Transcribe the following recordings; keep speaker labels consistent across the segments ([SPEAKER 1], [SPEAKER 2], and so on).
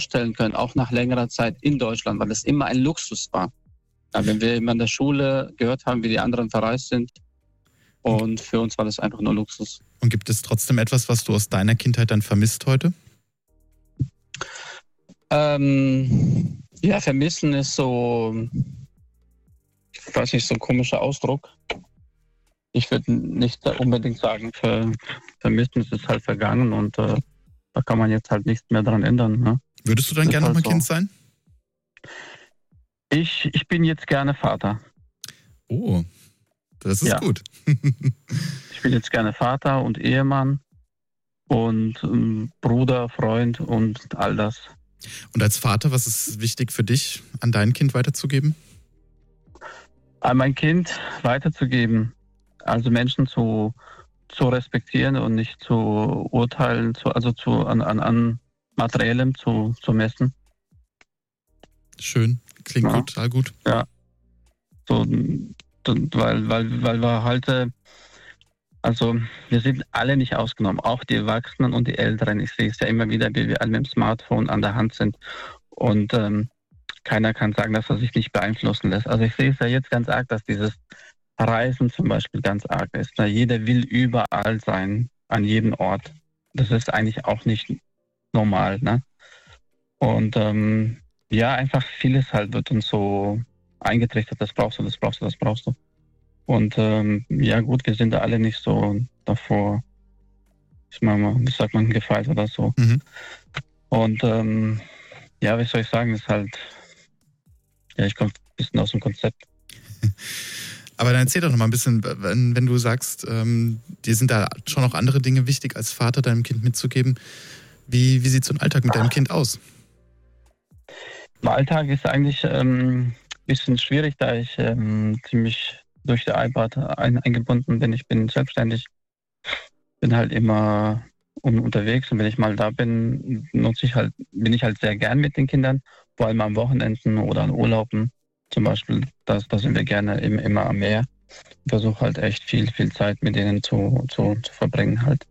[SPEAKER 1] vorstellen können, auch nach längerer Zeit in Deutschland, weil es immer ein Luxus war. Ja, wenn wir immer in der Schule gehört haben, wie die anderen verreist sind, und für uns war das einfach nur Luxus.
[SPEAKER 2] Und gibt es trotzdem etwas, was du aus deiner Kindheit dann vermisst heute?
[SPEAKER 1] Ja, vermissen ist so, ich weiß nicht, so ein komischer Ausdruck. Ich würde nicht unbedingt sagen, vermissen, es ist halt vergangen und da kann man jetzt halt nichts mehr dran ändern. Ne?
[SPEAKER 2] Würdest du dann gerne
[SPEAKER 1] halt
[SPEAKER 2] nochmal
[SPEAKER 1] so.
[SPEAKER 2] Kind sein?
[SPEAKER 1] Ich bin jetzt gerne Vater.
[SPEAKER 2] Oh, das ist gut.
[SPEAKER 1] Ich bin jetzt gerne Vater und Ehemann und Bruder, Freund und all das.
[SPEAKER 2] Und als Vater, was ist wichtig für dich, an dein Kind weiterzugeben?
[SPEAKER 1] An mein Kind weiterzugeben, also Menschen zu respektieren und nicht zu urteilen, an Materiellem zu messen.
[SPEAKER 2] Schön, klingt gut, total gut.
[SPEAKER 1] Ja, so, weil wir heute, also wir sind alle nicht ausgenommen, auch die Erwachsenen und die Älteren. Ich sehe es ja immer wieder, wie wir alle mit dem Smartphone an der Hand sind und keiner kann sagen, dass er sich nicht beeinflussen lässt. Also ich sehe es ja jetzt ganz arg, dass dieses Reisen zum Beispiel ganz arg ist. Jeder will überall sein, an jedem Ort. Das ist eigentlich auch nicht normal. Ne? Und einfach vieles halt wird uns so eingetrichtert, das brauchst du, das brauchst du, das brauchst du. Und gut, wir sind da alle nicht so davor, wie sagt man, gefeit oder so.
[SPEAKER 2] Mhm.
[SPEAKER 1] Und wie soll ich sagen, ist halt, ich komme ein bisschen aus dem Konzept.
[SPEAKER 2] Aber dann erzähl doch noch mal ein bisschen, wenn du sagst, dir sind da schon noch andere Dinge wichtig, als Vater deinem Kind mitzugeben. Wie sieht so ein Alltag mit deinem Kind aus?
[SPEAKER 1] Im Alltag ist eigentlich ein bisschen schwierig, da ich ziemlich durch die Arbeit eingebunden bin. Ich bin selbstständig, bin halt immer unterwegs und wenn ich mal da bin, bin ich halt sehr gern mit den Kindern, vor allem am Wochenenden oder an Urlauben. Zum Beispiel, da sind wir gerne immer am Meer. Ich versuche halt echt viel Zeit mit denen zu verbringen halt.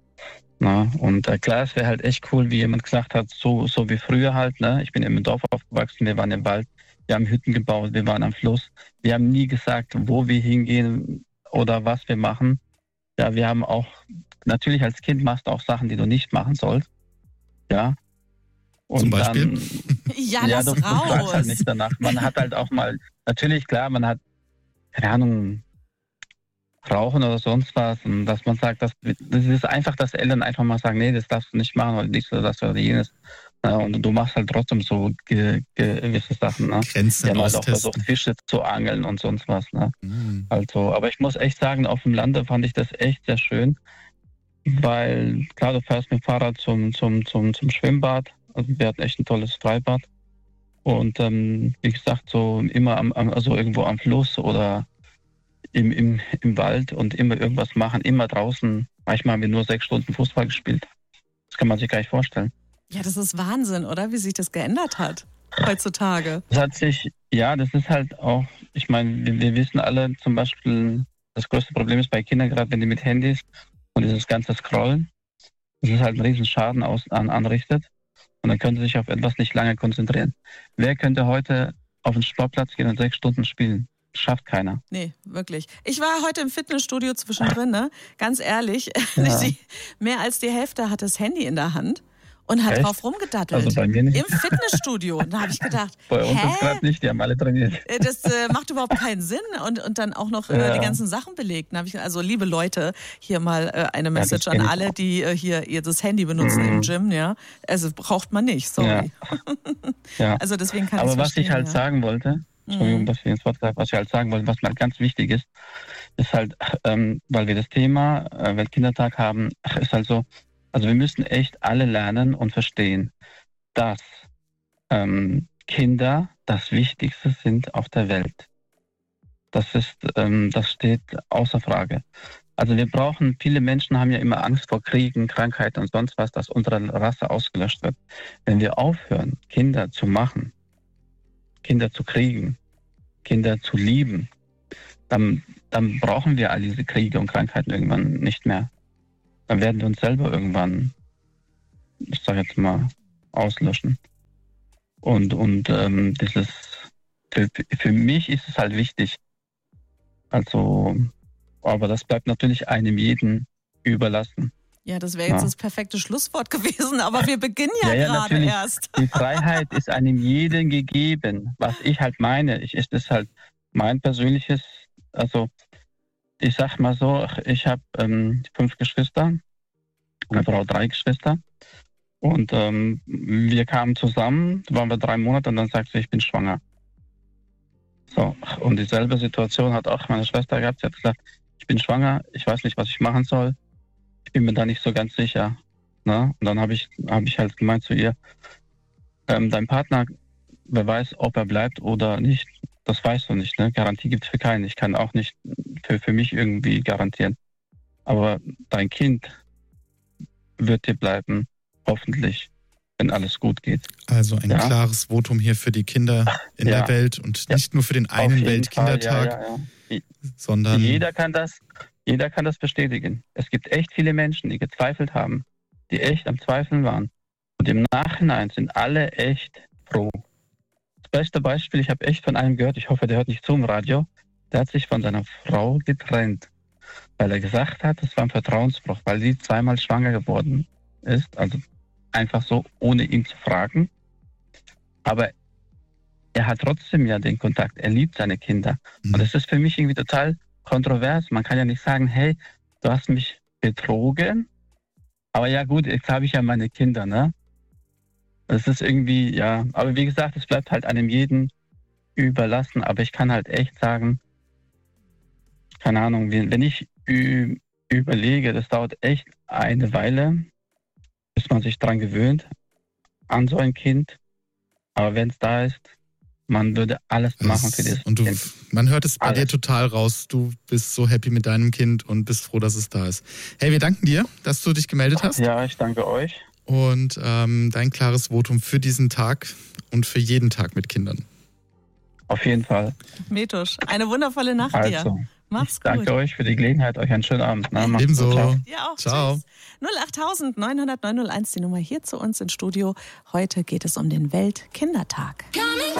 [SPEAKER 1] Na, und klar, es wäre halt echt cool, wie jemand gesagt hat, so wie früher halt. Ne? Ich bin im Dorf aufgewachsen, wir waren im Wald, wir haben Hütten gebaut, wir waren am Fluss. Wir haben nie gesagt, wo wir hingehen oder was wir machen. Ja, wir haben auch, natürlich als Kind machst du auch Sachen, die du nicht machen sollst. Ja. Und
[SPEAKER 2] zum Beispiel?
[SPEAKER 1] Dann,
[SPEAKER 3] lass
[SPEAKER 1] du
[SPEAKER 3] raus.
[SPEAKER 1] fragst halt nicht danach. Man hat halt auch mal, natürlich klar, man hat, keine Ahnung, Rauchen oder sonst was. Und dass man sagt, das ist einfach, dass Eltern einfach mal sagen, nee, das darfst du nicht machen oder dies oder das oder jenes. Ja, und du machst halt trotzdem so gewisse Sachen. Ne?
[SPEAKER 2] Grenzen
[SPEAKER 1] halt
[SPEAKER 2] austesten.
[SPEAKER 1] auch versucht, Fische zu angeln und sonst was. Ne?
[SPEAKER 2] Mhm.
[SPEAKER 1] Also, aber ich muss echt sagen, auf dem Lande fand ich das echt sehr schön. Weil, klar, du fährst mit dem Fahrrad zum Schwimmbad. Also wir hatten echt ein tolles Freibad. Und wie gesagt, so immer irgendwo am Fluss oder im Wald und immer irgendwas machen, immer draußen. Manchmal haben wir nur 6 Stunden Fußball gespielt. Das kann man sich gar nicht vorstellen.
[SPEAKER 3] Ja, das ist Wahnsinn, oder? Wie sich das geändert hat heutzutage.
[SPEAKER 1] Das ist halt auch, ich meine, wir wissen alle zum Beispiel, das größte Problem ist bei Kindern, gerade wenn die mit Handys und dieses ganze Scrollen, das ist halt einen riesen Schaden anrichtet. Und dann können sie sich auf etwas nicht lange konzentrieren. Wer könnte heute auf den Sportplatz gehen und 6 Stunden spielen? Das schafft keiner.
[SPEAKER 3] Nee, wirklich. Ich war heute im Fitnessstudio zwischendrin, ne? Ganz ehrlich,
[SPEAKER 1] Ja.
[SPEAKER 3] Mehr als die Hälfte hat das Handy in der Hand und hat
[SPEAKER 1] Echt?
[SPEAKER 3] drauf rumgedattelt.
[SPEAKER 1] Also bei mir nicht.
[SPEAKER 3] Im Fitnessstudio. Und da habe ich gedacht,
[SPEAKER 1] Bei uns ist gerade nicht, die haben alle trainiert.
[SPEAKER 3] Das macht überhaupt keinen Sinn und dann auch noch die ganzen Sachen belegt. Dann habe ich, also liebe Leute, hier mal eine Message an alle, die hier ihr das Handy benutzen im Gym, ja. Also braucht man nicht, sorry.
[SPEAKER 1] Ja.
[SPEAKER 3] Also deswegen kann ich
[SPEAKER 1] Aber was ich halt sagen wollte, Entschuldigung, dass ich ins Wort greife, was ich halt sagen wollte, was mir halt ganz wichtig ist halt, weil wir das Thema Weltkindertag haben, ist halt so, also wir müssen echt alle lernen und verstehen, dass Kinder das Wichtigste sind auf der Welt. Das steht außer Frage. Also viele Menschen haben ja immer Angst vor Kriegen, Krankheiten und sonst was, dass unsere Rasse ausgelöscht wird. Wenn wir aufhören, Kinder zu machen, Kinder zu kriegen, Kinder zu lieben, dann brauchen wir all diese Kriege und Krankheiten irgendwann nicht mehr. Dann werden wir uns selber irgendwann, ich sage jetzt mal, auslöschen. Und dieses, für mich ist es halt wichtig. Also, aber das bleibt natürlich einem jeden überlassen.
[SPEAKER 3] Ja, das wäre jetzt das perfekte Schlusswort gewesen, aber wir beginnen ja gerade
[SPEAKER 1] natürlich.
[SPEAKER 3] erst.
[SPEAKER 1] Die Freiheit ist einem jeden gegeben. Was ich halt meine, ist das halt mein persönliches, also ich sag mal so, ich habe 5 Geschwister, eine Frau, 3 Geschwister. Und wir kamen zusammen, waren wir 3 Monate und dann sagte sie, ich bin schwanger. So, und dieselbe Situation hat auch meine Schwester gehabt. Sie hat gesagt, ich bin schwanger, ich weiß nicht, was ich machen soll. Ich bin mir da nicht so ganz sicher. Ne? Und dann hab ich halt gemeint zu ihr, dein Partner, wer weiß, ob er bleibt oder nicht, das weißt du nicht. Ne? Garantie gibt es für keinen. Ich kann auch nicht für mich irgendwie garantieren. Aber dein Kind wird dir bleiben, hoffentlich, wenn alles gut geht.
[SPEAKER 2] Also ein klares Votum hier für die Kinder in der Welt und nicht nur für den einen Weltkindertag, sondern...
[SPEAKER 1] Jeder kann das bestätigen. Es gibt echt viele Menschen, die gezweifelt haben, die echt am Zweifeln waren. Und im Nachhinein sind alle echt froh. Das beste Beispiel, ich habe echt von einem gehört, ich hoffe, der hört nicht zu im Radio, der hat sich von seiner Frau getrennt, weil er gesagt hat, das war ein Vertrauensbruch, weil sie 2-mal schwanger geworden ist, also einfach so, ohne ihn zu fragen. Aber er hat trotzdem ja den Kontakt, er liebt seine Kinder. Und das ist für mich irgendwie total kontrovers. Man kann ja nicht sagen, hey, du hast mich betrogen, aber ja gut, jetzt habe ich ja meine Kinder, ne? Das ist irgendwie, ja, aber wie gesagt, es bleibt halt einem jeden überlassen, aber ich kann halt echt sagen, keine Ahnung, wenn ich überlege, das dauert echt eine Weile, bis man sich dran gewöhnt, an so ein Kind, aber wenn es da ist, man würde alles machen für dieses
[SPEAKER 2] Kind. Man hört es bei
[SPEAKER 1] dir
[SPEAKER 2] total raus. Du bist so happy mit deinem Kind und bist froh, dass es da ist. Hey, wir danken dir, dass du dich gemeldet hast.
[SPEAKER 1] Ja, ich danke euch.
[SPEAKER 2] Und dein klares Votum für diesen Tag und für jeden Tag mit Kindern.
[SPEAKER 1] Auf jeden Fall.
[SPEAKER 3] Metusch, eine wundervolle Nacht dir. Mach's gut.
[SPEAKER 1] Danke euch für die Gelegenheit. Euch einen schönen Abend. Ne?
[SPEAKER 2] Ebenso.
[SPEAKER 3] Ciao. Ja, auch.
[SPEAKER 2] Ciao.
[SPEAKER 3] 08000 900 901 die Nummer hier zu uns ins Studio. Heute geht es um den Weltkindertag.